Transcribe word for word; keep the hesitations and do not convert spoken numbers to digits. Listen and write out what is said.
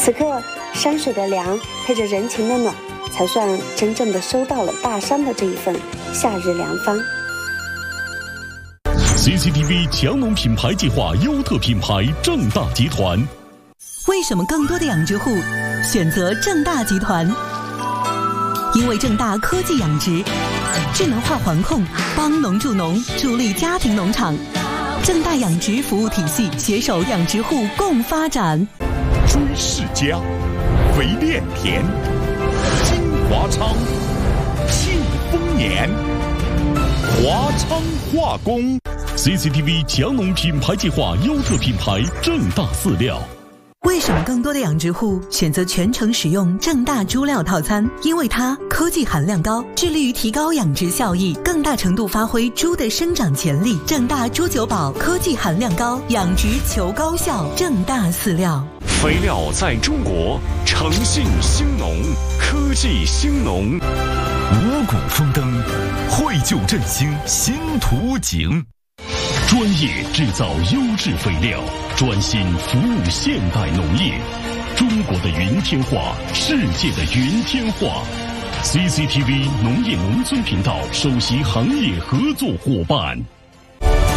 此刻山水的凉配着人情的暖，才算真正的收到了大山的这一份夏日良方。 C C T V 强农品牌计划优特品牌正大集团。 为什么更多的养殖户选择正大集团？因为正大科技养殖，智能化环控，帮农助农，助力家庭农场。正大养殖服务体系携手养殖户共发展。 追世家，肥炼田，金华昌，庆丰年，华昌化工。C C T V 强农品牌计划优特品牌正大饲料。 为什么更多的养殖户选择全程使用正大猪料套餐？因为它科技含量高，致力于提高养殖效益，更大程度发挥猪的生长潜力。正大猪九宝科技含量高，养殖求高效。正大饲料， 肥料在中国，诚信兴农，科技兴农。 五谷丰登，绘就振兴新图景。 专业制造优质肥料，专心服务现代农业。中国的云天化，世界的云天化。C C T V 农业农村频道首席行业合作伙伴。